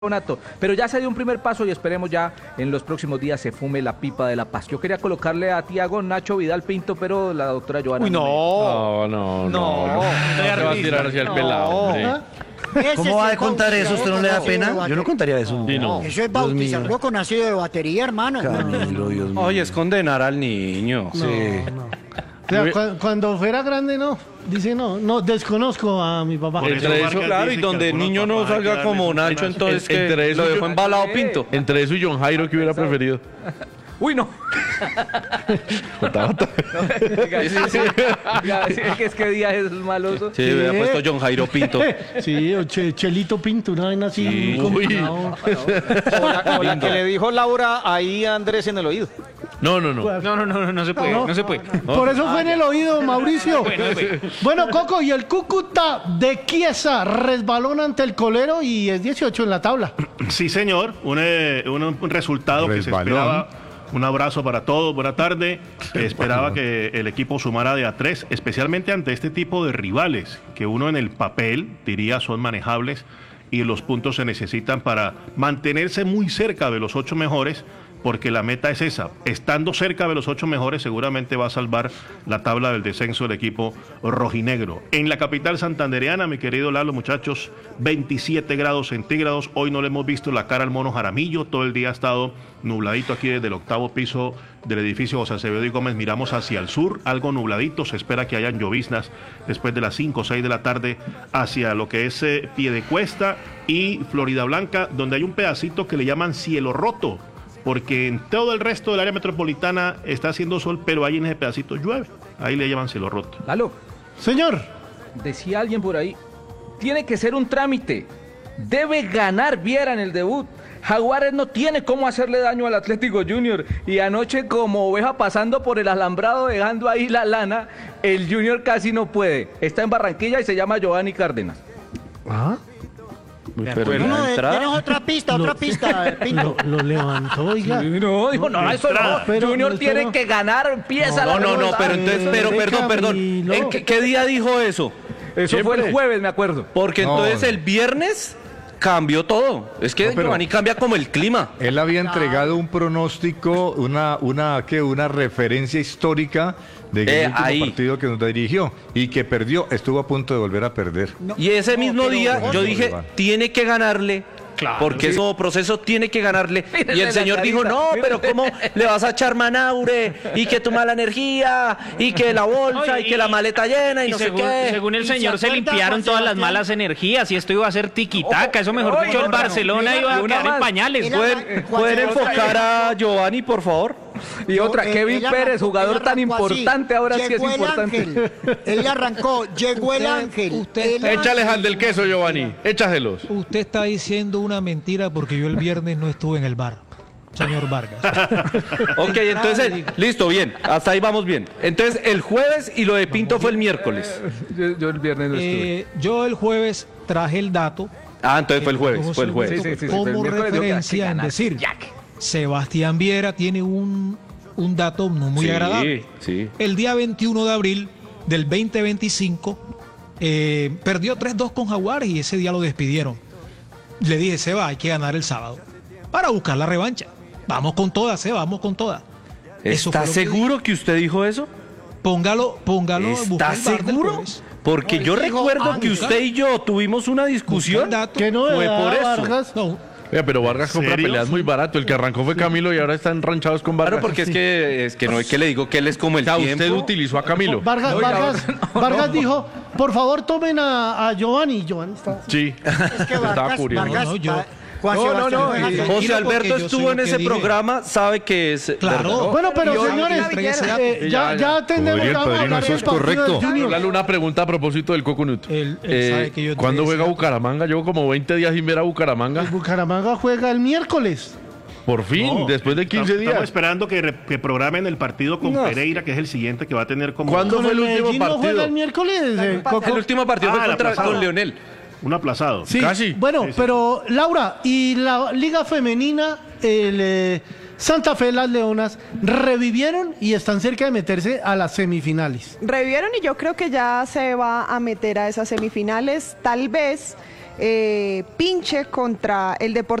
campeonato, pero ya se dio un primer paso y esperemos ya en los próximos días se fume la pipa de la paz. Yo quería colocarle a Tiago Nacho Vidal Pinto, pero la doctora Joana... Uy, no. No se va a tirar hacia el pelado, hombre. ¿Cómo va a contar eso? ¿Usted no le da pena? Yo no contaría eso. Sí, no. Eso es bautizarlo con ácido de batería, hermano. Camilo, Dios mío. Oye, es condenar al niño. Sí. O sea, cuando fuera grande, no. Dice, no, desconozco a mi papá. Entre eso, claro, y donde el niño no salga como Nacho, entonces que entre eso lo dejó yo- embalado Pinto. Entre eso y John Jairo, que hubiera preferido. Uy, no. Es que día es maloso. Sí, hubiera puesto John Jairo Pinto. Sí, o Chelito Pinto, una vaina así. Sí. combinado. O la que le dijo Laura ahí a Andrés en el oído. No. No se puede, no se puede. Por eso fue en el oído, Mauricio. Bueno, Coco, y el Cúcuta de Chiesa resbalón ante el Colero y es 18 en la tabla. Sí, señor, un resultado que se esperaba. Un abrazo para todos, buena tarde. Esperaba que el equipo sumara de a 3, especialmente ante este tipo de rivales, que uno en el papel diría son manejables y los puntos se necesitan para mantenerse muy cerca de los 8 mejores, porque la meta es esa. Estando cerca de los 8 mejores, seguramente va a salvar la tabla del descenso del equipo rojinegro. En la capital santandereana, mi querido Lalo, muchachos, 27 grados centígrados. Hoy no le hemos visto la cara al mono Jaramillo. Todo el día ha estado nubladito aquí desde el 8º piso del edificio José Acevedo y Gómez. Miramos hacia el sur, algo nubladito. Se espera que hayan lloviznas después de las 5 o 6 de la tarde hacia lo que es Piedecuesta y Florida Blanca, donde hay un pedacito que le llaman cielo roto, porque en todo el resto del área metropolitana está haciendo sol, pero ahí en ese pedacito llueve. Ahí le llaman cielo roto. Lalo, Señor, decía alguien por ahí, tiene que ser un trámite. Debe ganar Viera en el debut. Jaguares no tiene cómo hacerle daño al Atlético Junior. Y anoche, como oveja pasando por el alambrado, dejando ahí la lana, el Junior casi no puede. Está en Barranquilla y se llama Giovanni Cárdenas. Pero en la entrada. Tenemos otra pista, Pinto. lo levantó, oiga. No, dijo, no, eso no. Pero Junior no, tiene pero- que ganar, empieza la No, pelota. pero entonces, perdón. Camilo. ¿En qué día dijo eso? Eso fue el jueves, me acuerdo. Porque entonces el viernes cambió todo. Es que Giovanni cambia como el clima. Él había entregado un pronóstico, una referencia histórica del último ahí. partido que nos dirigió y que perdió, estuvo a punto de volver a perder. Y ese mismo pero- día yo dije, Iván. tiene que ganarle. Porque ese nuevo proceso tiene que ganarle. Mírele Y el la señor dijo, carita, no, pero mírele. ¿cómo le vas a echar manaure? Y que tu mala energía, y que la bolsa, y que la maleta llena, y no sé qué. Según el ¿Y se señor, se acuerda, limpiaron Juan todas las Sebastián? malas energías y esto iba a ser tiquitaca. Eso mejor Oye, dicho, el no, Barcelona mira, iba a y una quedar en más. pañales. Mira, ¿Pueden Juan enfocar a Giovanni, por favor? Y otra, Kevin Él Pérez, arrancó- jugador él tan arrancó así. importante, ahora sí es Llegó el importante. ángel. Él arrancó, llegó el ángel. El Échales ángel. al del queso, Giovanni. Échaselos. Usted está diciendo una mentira porque yo el viernes no estuve en el bar, señor Vargas. Ok, entonces, listo, bien. Hasta ahí vamos bien. Entonces, el jueves y lo de Pinto fue el miércoles. Yo el viernes no estuve. Yo el jueves traje el dato Entonces fue el jueves, José fue el jueves. Alberto Sí, fue el como miércoles, digo que hay que referencia en ganar. decir, Sebastián Viera tiene un dato no muy agradable. Sí. El día 21 de abril del 2025 perdió 3-2 con Jaguares y ese día lo despidieron. Le dije, Seba, hay que ganar el sábado para buscar la revancha. Vamos con todas, Seba, vamos con todas. Eso ¿Está fue lo que seguro que usted dijo eso? Póngalo, busque ¿Está el bar del seguro? jueves. Porque yo Dijo, recuerdo que busca. usted y yo tuvimos una Busque discusión. el dato. Que no Fue por eso. Vargas. No, Oiga, pero Vargas compra ¿Serio? peleas muy barato. El que arrancó fue Camilo y ahora están ranchados con Vargas. Claro, porque es que no es que le digo que él es como el O sea, tiempo. usted utilizó a Camilo. Vargas, Oiga, Vargas dijo, por favor tomen a Giovanni. Giovanni está... Sí. Es que Estaba Vargas, furioso. Vargas, No, yo- Juan No, Sebastián no, fue y- así. José Tranquilo, Alberto porque yo sé estuvo lo en que ese dije. programa, sabe que es Claro. verdad. Bueno, pero Yo- señores, Entregué ese dato. ya atendemos. Podría el vamos a padrino, hablar eso del es partido correcto. del Junior. Dale una pregunta a propósito del Coconut. Él sabe que yo ¿Cuándo entregué juega ese dato. Bucaramanga? Llevo como 20 días sin ver a Bucaramanga. Bucaramanga juega el miércoles. Por fin, No, después de 15 Estamos días. esperando que programen el partido con No. Pereira, que es el siguiente que va a tener como ¿Cuándo Con fue el Medellín último no juega partido? el miércoles. Coco. El último partido fue la contra pasada. con Leonel. un aplazado. Sí, Casi. bueno, Sí, sí. pero Laura, y la Liga Femenina, Santa Fe, las Leonas, revivieron y están cerca de meterse a las semifinales. Revivieron y yo creo que ya se va a meter a esas semifinales. Tal vez Pinches contra el Deportivo